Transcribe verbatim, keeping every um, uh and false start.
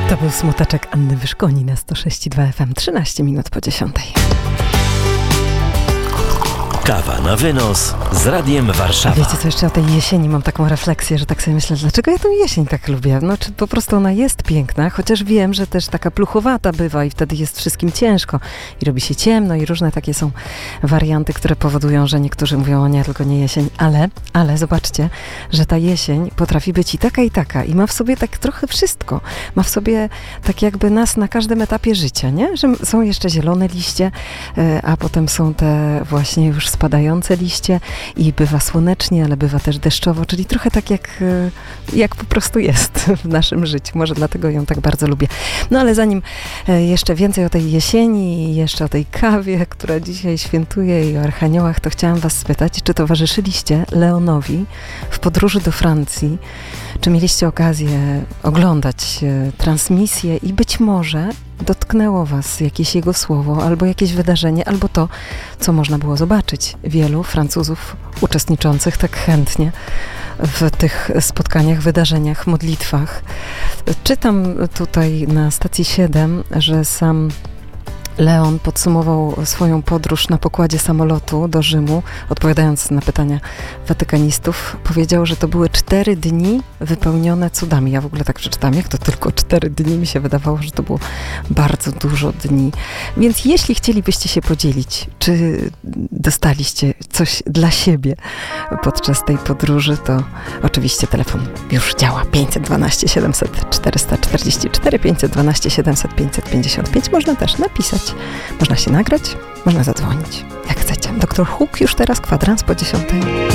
To był smuteczek Anny Wyszkoni na sto sześć i dwa F M, trzynaście minut po dziesiątej. Kawa na wynos z Radiem Warszawa. Wiecie co, jeszcze o tej jesieni mam taką refleksję, że tak sobie myślę, dlaczego ja tę jesień tak lubię? No, czy po prostu ona jest piękna, chociaż wiem, że też taka pluchowata bywa i wtedy jest wszystkim ciężko i robi się ciemno i różne takie są warianty, które powodują, że niektórzy mówią, o nie, tylko nie jesień, ale, ale zobaczcie, że ta jesień potrafi być i taka i taka i ma w sobie tak trochę wszystko. Ma w sobie tak jakby nas na każdym etapie życia, nie? Że są jeszcze zielone liście, a potem są te właśnie już spadające liście i bywa słonecznie, ale bywa też deszczowo, czyli trochę tak jak, jak po prostu jest w naszym życiu. Może dlatego ją tak bardzo lubię. No ale zanim jeszcze więcej o tej jesieni i jeszcze o tej kawie, która dzisiaj świętuje i o archaniołach, to chciałam was spytać, czy towarzyszyliście Leonowi w podróży do Francji? Czy mieliście okazję oglądać transmisję i być może dotknęło was jakieś jego słowo, albo jakieś wydarzenie, albo to, co można było zobaczyć wielu Francuzów uczestniczących tak chętnie w tych spotkaniach, wydarzeniach, modlitwach. Czytam tutaj na stacji siedem, że sam Leon podsumował swoją podróż na pokładzie samolotu do Rzymu, odpowiadając na pytania watykanistów, powiedział, że to były cztery dni wypełnione cudami. Ja w ogóle tak przeczytałam, jak to tylko cztery dni, mi się wydawało, że to było bardzo dużo dni. Więc jeśli chcielibyście się podzielić, czy dostaliście coś dla siebie podczas tej podróży, to oczywiście telefon już działa. pięćset dwanaście siedemset czterysta czterdzieści cztery, pięćset dwanaście siedemset pięćset pięćdziesiąt pięć. Można też napisać. Można się nagrać, można zadzwonić, jak chcecie. Doktor Huk już teraz, kwadrans po dziesiątej.